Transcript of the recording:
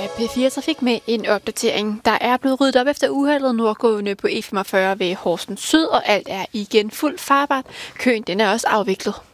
er P4 Trafik med en opdatering. Der er blevet ryddet op efter uheldet nordgående på E45 ved Horsens Syd, og alt er igen fuldt farbart. Køen den er også afviklet.